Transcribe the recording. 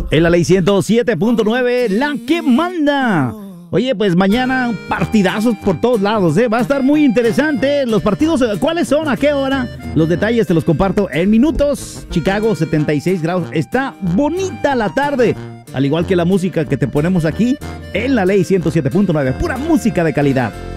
En la ley 107.9, la que manda. Oye, pues mañana partidazos por todos lados, ¿eh? Va a estar muy interesante. Los partidos, ¿cuáles son? ¿A qué hora? Los detalles te los comparto en minutos. Chicago, 76 grados. Está bonita la tarde. Al igual que la música que te ponemos aquí en la ley 107.9. Pura música de calidad.